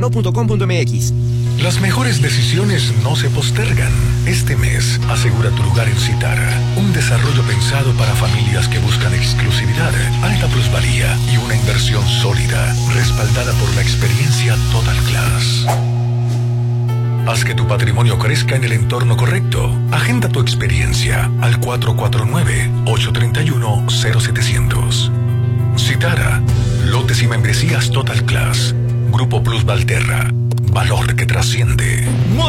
no.com.mx. Las mejores decisiones no se postergan. Este mes, asegura tu lugar en Citara, un desarrollo pensado para familias que buscan exclusividad, alta plusvalía y una inversión sólida, respaldada por la experiencia Total Class. Haz que tu patrimonio crezca en el entorno correcto. Agenda tu experiencia al 449-831-0700. Citara, lotes y membresías Total Class. Grupo Plus Valterra. Valor que trasciende.